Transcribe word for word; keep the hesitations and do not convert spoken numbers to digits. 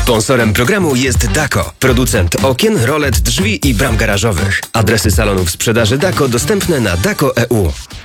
Sponsorem programu jest Dako, producent okien, rolet, drzwi i bram garażowych. Adresy salonów sprzedaży Dako dostępne na dako kropka e u.